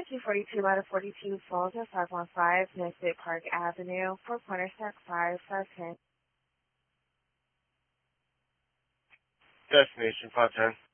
242 out of 42 Falls at 515 North State Park Avenue, Four Corners, Stack 5, 510. Destination 510.